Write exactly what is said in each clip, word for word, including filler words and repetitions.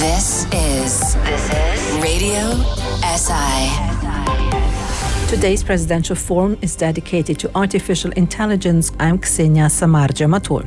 This is This is Radio S I. Today's presidential forum is dedicated to artificial intelligence. I'm Ksenia Samardzija-Matul.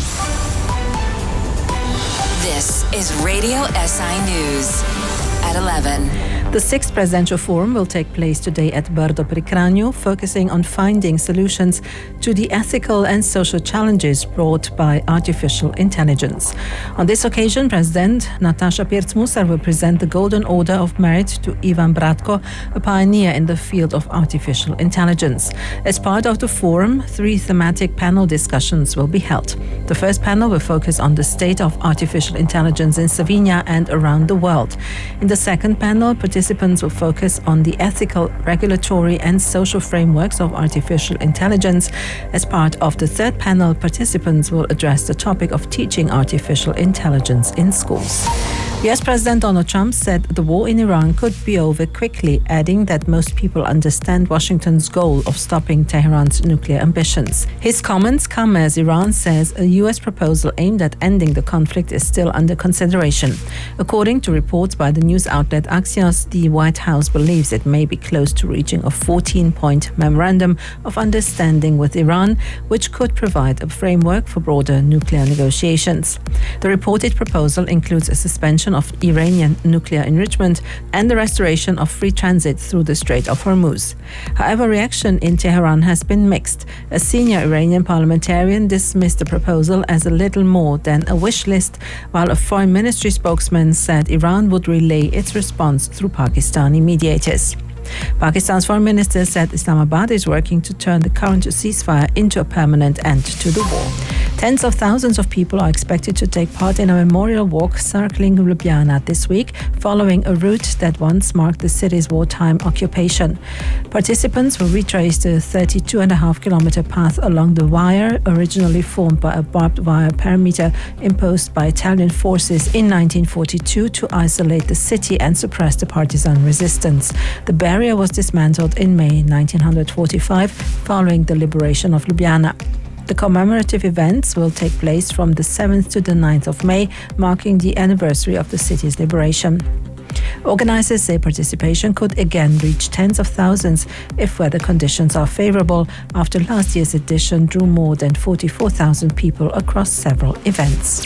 This is Radio S I News at eleven. The sixth presidential forum will take place today at Brdo pri Kranju, focusing on finding solutions to the ethical and social challenges brought by artificial intelligence. On this occasion, President Nataša Pirc-Musar will present the Golden Order of Merit to Ivan Bratko, a pioneer in the field of artificial intelligence. As part of the forum, three thematic panel discussions will be held. The first panel will focus on the state of artificial intelligence in Slovenia and around the world. In the second panel, participants will focus on the ethical, regulatory and social frameworks of artificial intelligence. As part of the third panel, participants will address the topic of teaching artificial intelligence in schools. U S President Donald Trump said the war in Iran could be over quickly, adding that most people understand Washington's goal of stopping Tehran's nuclear ambitions. His comments come as Iran says a U S proposal aimed at ending the conflict is still under consideration. According to reports by the news outlet Axios, the White House believes it may be close to reaching a fourteen-point memorandum of understanding with Iran, which could provide a framework for broader nuclear negotiations. The reported proposal includes a suspension of Iranian nuclear enrichment and the restoration of free transit through the Strait of Hormuz. However, reaction in Tehran has been mixed. A senior Iranian parliamentarian dismissed the proposal as a little more than a wish list, while a foreign ministry spokesman said Iran would relay its response through Pakistani mediators. Pakistan's foreign minister said Islamabad is working to turn the current ceasefire into a permanent end to the war. Tens of thousands of people are expected to take part in a memorial walk circling Ljubljana this week, following a route that once marked the city's wartime occupation. Participants will retrace the thirty-two and a half kilometer path along the wire, originally formed by a barbed wire perimeter imposed by Italian forces in nineteen forty-two to isolate the city and suppress the partisan resistance. The barrier was dismantled in May nineteen forty-five, following the liberation of Ljubljana. The commemorative events will take place from the seventh to the ninth of May, marking the anniversary of the city's liberation. Organizers say participation could again reach tens of thousands if weather conditions are favorable, after last year's edition drew more than forty-four thousand people across several events.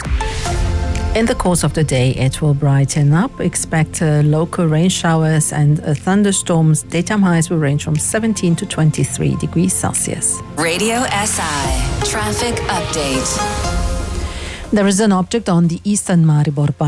In the course of the day, it will brighten up. Expect uh, local rain showers and uh, thunderstorms. Daytime highs will range from seventeen to twenty-three degrees Celsius. Radio S I Traffic Update. There is an object on the eastern Maribor